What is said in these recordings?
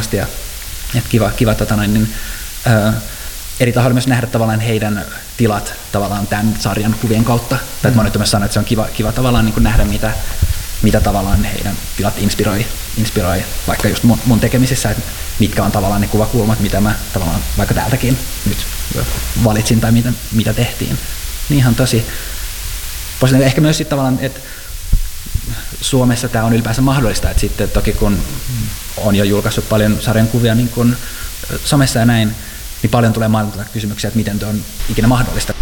näkökulmasta ja kiva eri tahoilla myös nähdä tavallaan heidän tilat tavallaan tämän sarjan kuvien kautta. Tai mä nyt myös sanoin, että se on kiva tavallaan niin kuin nähdä, mitä tavallaan heidän tilat inspiroi vaikka just mun tekemisissä, että mitkä on tavallaan ne kuvakulmat, mitä mä tavallaan vaikka täältäkin nyt valitsin tai mitä tehtiin. Niin ihan tosi positiivinen. Ehkä myös sitten tavallaan, että Suomessa tämä on ylipäänsä mahdollista, että sitten toki kun on jo julkaissut paljon sarjan kuvia niin kun somessa ja näin, niin paljon tulee maailmalta kysymyksiä, että miten tuo on ikinä mahdollista.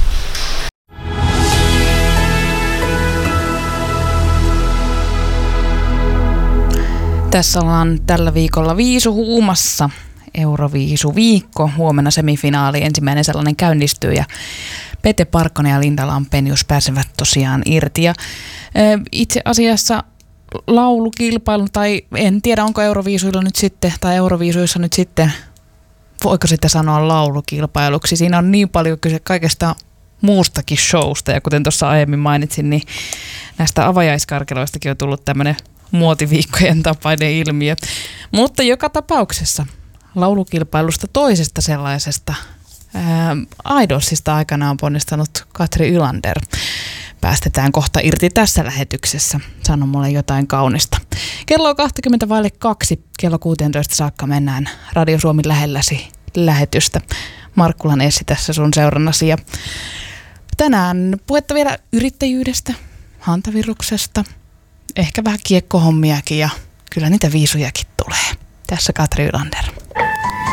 Tässä ollaan tällä viikolla Viisuhuumassa. Euroviisuviikko. Huomenna semifinaali, ensimmäinen sellainen käynnistyy ja Pete Parkkonen ja Linda Lampenius pääsevät tosiaan irti. Ja itse asiassa laulukilpailu, tai en tiedä onko Euroviisuilla nyt sitten, tai Euroviisuissa nyt sitten, voiko sitä sanoa laulukilpailuksi. Siinä on niin paljon kyse kaikesta muustakin showsta, ja kuten tuossa aiemmin mainitsin, niin näistä avajaiskarkeloistakin on tullut tämmöinen muotiviikkojen tapainen ilmiö. Mutta joka tapauksessa laulukilpailusta toisesta sellaisesta Idolsista aikanaan ponnistanut Katri Ylander päästetään kohta irti tässä lähetyksessä. Sano mulle jotain kaunista. Kello on 20:02. Kello 16 saakka mennään Radio Suomi lähelläsi lähetystä. Markkulan Essi tässä sun seurannasi. Ja tänään puhetta vielä yrittäjyydestä, hantaviruksesta, ehkä vähän kiekkohommiakin ja kyllä niitä viisujakin tulee. Tässä Katri Ylander.